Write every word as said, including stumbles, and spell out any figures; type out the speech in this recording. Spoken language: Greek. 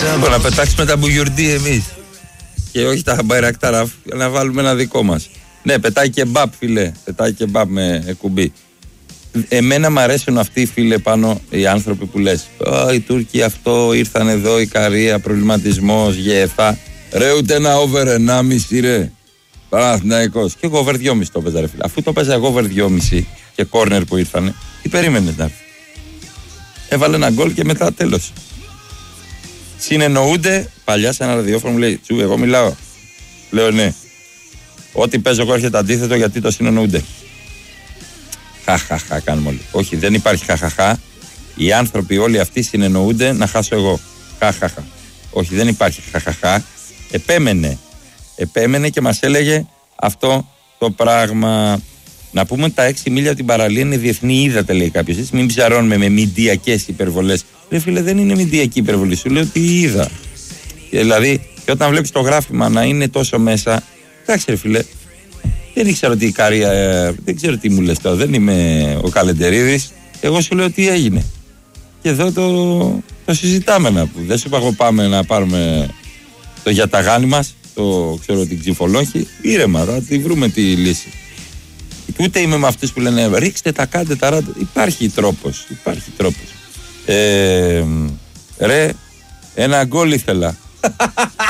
Να πετάξουμε τα μπουγιουρντί εμείς. Και όχι τα μπαϊρακτάρα, να βάλουμε ένα δικό μας. Ναι, πετάει και μπαπ, φίλε. Πετάει και μπαπ με κουμπί. Εμένα μου αρέσουν αυτοί, φίλε, πάνω οι άνθρωποι που λες οι Τούρκοι αυτό ήρθαν εδώ, η Καρία, προβληματισμός, γεφά. Ρε, ούτε ένα over ενάμιση, ρε. Παναθηναϊκός. Και εγώ over δυόμιση το παίζα, ρε φίλε. Αφού το παίζα εγώ over δυόμιση και κόρνερ που ήρθανε, τι περίμενες να έρθει? Έβαλε ένα γκολ και μετά τέλος. Συνεννοούνται, παλιά σε ένα ραδιόφωνο μου λέει Τσου, εγώ μιλάω. Λέω ναι. Ό,τι παίζω εγώ έρχεται αντίθετο γιατί το συνεννοούνται. Χαχαχα κάνουμε όλοι. Όχι, δεν υπάρχει χαχαχα. Οι άνθρωποι όλοι αυτοί συνεννοούνται να χάσω εγώ. Χαχαχα. Όχι, δεν υπάρχει χαχαχα. Επέμενε. Επέμενε και μας έλεγε αυτό το πράγμα. Να πούμε ότι τα έξι μίλια από την παραλία είναι διεθνή, είδατε, λέει κάποιος. Έτσι, μην ψαρώνουμε με μηντιακές υπερβολές. Ρε φίλε, δεν είναι μηντιακή υπερβολή. Σου λέω ότι είδα. Και δηλαδή, και όταν βλέπεις το γράφημα να είναι τόσο μέσα. Εντάξει, ρε φίλε, δεν ήξερα ότι η Καρία. Ε, δεν ξέρω τι μου λες τώρα. Δεν είμαι ο Καλεντερίδης. Εγώ σου λέω τι έγινε. Και εδώ το, το συζητάμε να πούμε. Δεν σου είπα εγώ πάμε να πάρουμε το γιαταγάνι μας, το ξέρω την ξυφολόχη. Ήρεμα, θα τη βρούμε τη λύση. Ούτε είμαι με αυτούς που λένε ρίξτε τα, κάντε τα ράτε. Υπάρχει τρόπος. Υπάρχει τρόπος. Ε, ρε, ένα γκολ ήθελα.